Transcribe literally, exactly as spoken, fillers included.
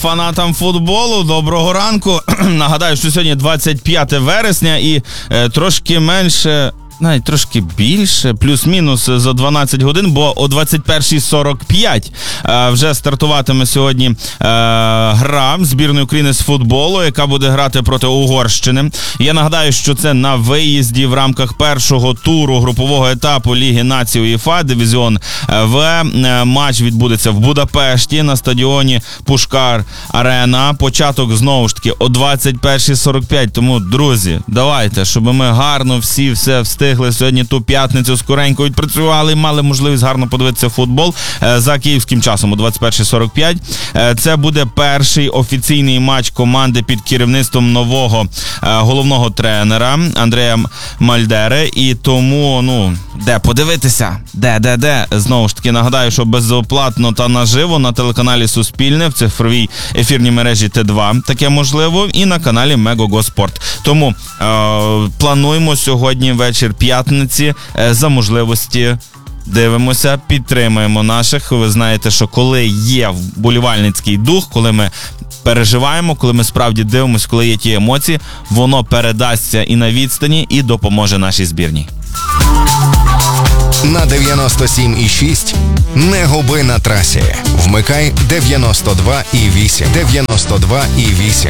Фанатам футболу, доброго ранку. Нагадаю, що сьогодні двадцять п'яте вересня і е, трошки менше, навіть трошки більше, плюс-мінус за дванадцять годин, бо о двадцять першій сорок п'ять е, вже стартуватиме сьогодні е, гра збірної України з футболу, яка буде грати проти Угорщини. Я нагадаю, що це на виїзді в рамках першого туру групового етапу Ліги Націй УЄФА, дивізіон В. Матч відбудеться в Будапешті на стадіоні Пушкар-Арена. Початок, знову ж таки, о двадцять першій сорок п'ять. Тому, друзі, давайте, щоб ми гарно всі все встигли сьогодні ту п'ятницю скоренько відпрацювали і мали можливість гарно подивитися футбол за київським часом о двадцять першій сорок п'ять. Це буде перший офіційний матч команди під керівництвом нового головного тренера Андрея Мальдери. І тому, ну, де подивитися? Де, де, де? Знову ж таки, нагадаю, що безоплатно та наживо на телеканалі Суспільне, в цифровій ефірній мережі Т два таке можливо, і на каналі Мегого Спорт. Тому е- плануємо сьогодні вечір п'ятниці е- за можливості. Дивимося, підтримуємо наших. Ви знаєте, що коли є вболівальницький дух, коли ми переживаємо, коли ми справді дивимося, коли є ті емоції, воно передасться і на відстані, і допоможе нашій збірній. На дев'яносто сім і шість не губи на трасі. Вмикай дев'яносто два і вісім. дев'яносто два і вісім.